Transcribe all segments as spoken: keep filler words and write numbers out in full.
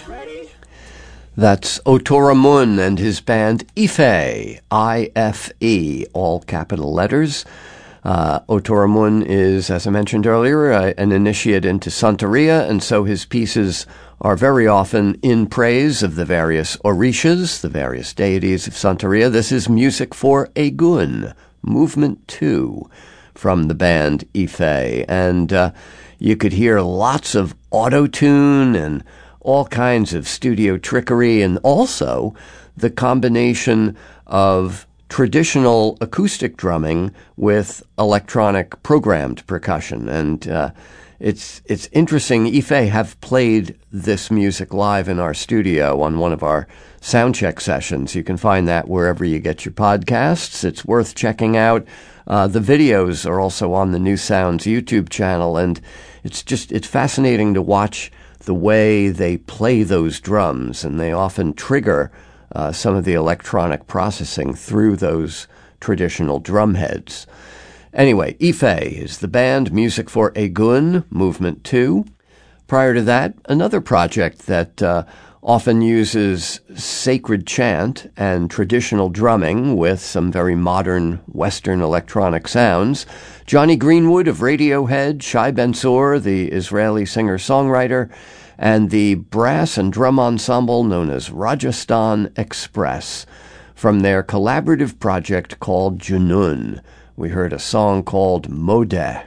That's Otoramun and his band Ife, I F E, all capital letters. Uh, Otoramun is, as I mentioned earlier, uh, an initiate into Santeria, and so his pieces are very often in praise of the various Orishas, the various deities of Santeria. This is music for Egun, Movement two, from the band Ife. And uh, you could hear lots of auto-tune and all kinds of studio trickery, and also the combination of traditional acoustic drumming with electronic programmed percussion. And uh, it's it's interesting. Ife have played this music live in our studio on one of our soundcheck sessions. You can find that wherever you get your podcasts. It's worth checking out. Uh, the videos are also on the New Sounds YouTube channel, and it's just it's fascinating to watch the way they play those drums, and they often trigger uh, some of the electronic processing through those traditional drum heads. Anyway, Ife is the band, music for Egun, Movement two. Prior to that, another project that uh, often uses sacred chant and traditional drumming with some very modern Western electronic sounds. Jonny Greenwood of Radiohead, Shai Ben-Tzur, the Israeli singer-songwriter, and the brass and drum ensemble known as Rajasthan Express from their collaborative project called Junun. We heard a song called Modeh.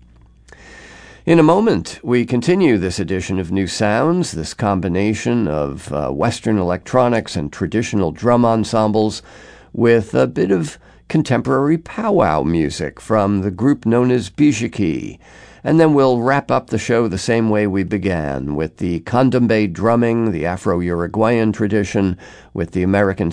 In a moment, we continue this edition of New Sounds, this combination of uh, Western electronics and traditional drum ensembles with a bit of contemporary powwow music from the group known as Bijiki. And then we'll wrap up the show the same way we began, with the candombe drumming, the Afro-Uruguayan tradition, with the American